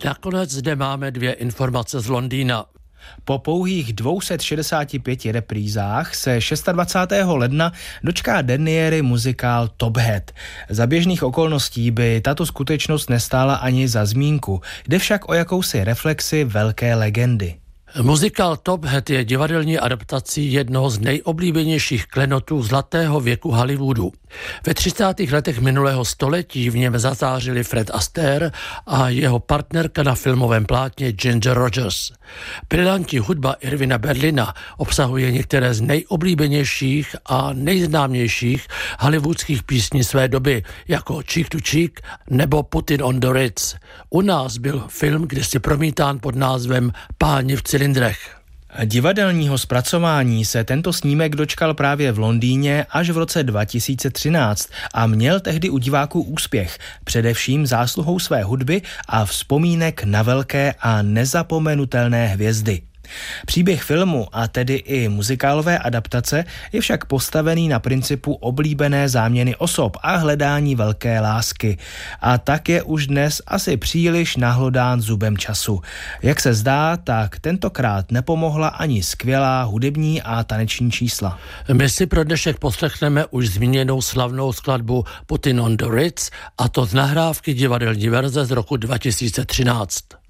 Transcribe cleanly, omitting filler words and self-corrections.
Nakonec zde máme 2 informace z Londýna. Po pouhých 265 reprízách se 26. ledna dočká derniéry muzikál Top Hat. Za běžných okolností by tato skutečnost nestála ani za zmínku, jde však o jakousi reflexi velké legendy. Muzikál Top Hat je divadelní adaptací jednoho z nejoblíbenějších klenotů zlatého věku Hollywoodu. Ve 30. letech minulého století v něm zazářili Fred Astaire a jeho partnerka na filmovém plátně Ginger Rogers. Brilantní hudba Irvina Berlina obsahuje některé z nejoblíbenějších a nejznámějších hollywoodských písní své doby, jako Cheek to Cheek nebo Put It on the Ritz. U nás byl film kdysi promítán pod názvem Páni v cylindrech. Divadelního zpracování se tento snímek dočkal právě v Londýně až v roce 2013 a měl tehdy u diváků úspěch, především zásluhou své hudby a vzpomínek na velké a nezapomenutelné hvězdy. Příběh filmu, a tedy i muzikálové adaptace, je však postavený na principu oblíbené záměny osob a hledání velké lásky. A tak je už dnes asi příliš nahlodán zubem času. Jak se zdá, tak tentokrát nepomohla ani skvělá hudební a taneční čísla. My si pro dnešek poslechneme už zmíněnou slavnou skladbu Put It on the Ritz, a to z nahrávky divadelní verze z roku 2013.